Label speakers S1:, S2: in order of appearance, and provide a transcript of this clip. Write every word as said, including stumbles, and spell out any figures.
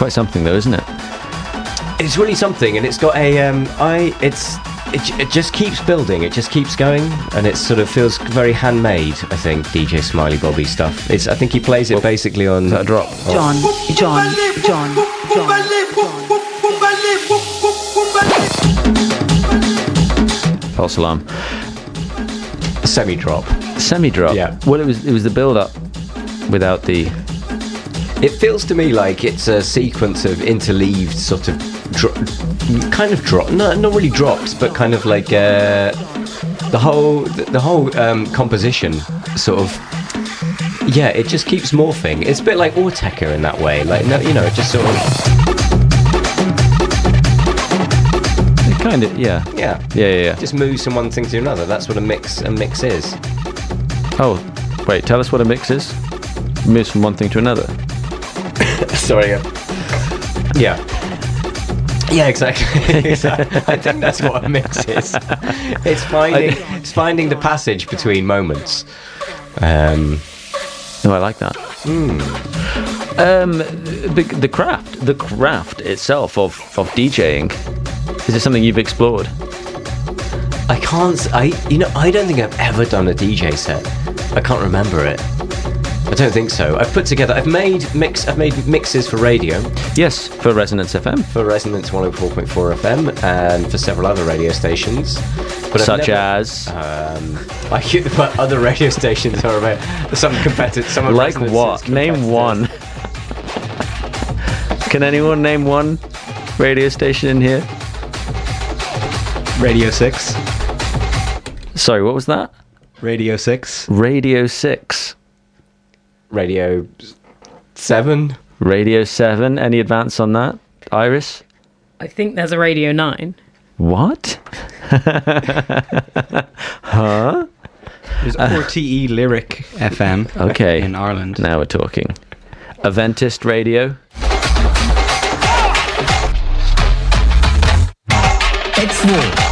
S1: quite something, though, isn't it?
S2: It's really something, and it's got a um, I. It's it, it just keeps building. It just keeps going, and it sort of feels very handmade. I think D J Smiley Bobby stuff. It's. I think he plays it basically on.
S1: Is that a drop?
S3: John, John, John, John, John.
S1: False alarm.
S2: Semi drop.
S1: Semi drop.
S2: Yeah.
S1: Well, it was it was the build up without the.
S2: It feels to me like it's a sequence of interleaved sort of dro- kind of drop, no, not really drops, but kind of like uh, the whole the, the whole um, composition sort of. Yeah, it just keeps morphing. It's a bit like Autechre in that way, like no, you know, it just sort of.
S1: It kind of yeah.
S2: Yeah.
S1: Yeah, yeah, yeah.
S2: Just moves from one thing to another. That's what a mix a mix is.
S1: Oh, wait. Tell us what a mix is. Moves from one thing to another.
S2: Sorry. Uh, yeah. Yeah, exactly. exactly. I think that's what a mix is. It's finding it's finding the passage between moments. Um,
S1: No, I like that.
S2: mm.
S1: Um, the, the craft, the craft itself of, of DJing, is it something you've explored?
S2: I can't. I you know I don't think I've ever done a D J set. I can't remember it. I don't think so. I've put together. I've made mix. I've made mixes for radio.
S1: Yes, for Resonance F M.
S2: For Resonance one oh four point four F M and for several other radio stations. But
S1: Such
S2: never,
S1: as?
S2: Um, I but other radio stations are about some competitive. Some of
S1: Like
S2: Resonance's
S1: what? Name one. Can anyone name one radio station in here?
S4: Radio six.
S1: Sorry, what was that?
S4: Radio six.
S1: Radio six.
S2: Radio seven.
S1: Radio seven. Any advance on that? Iris?
S5: I think there's a Radio nine.
S1: What? Huh?
S4: There's R T E Lyric F M.
S1: Okay.
S4: In Ireland.
S1: Now we're talking. Adventist Radio.
S3: It's war.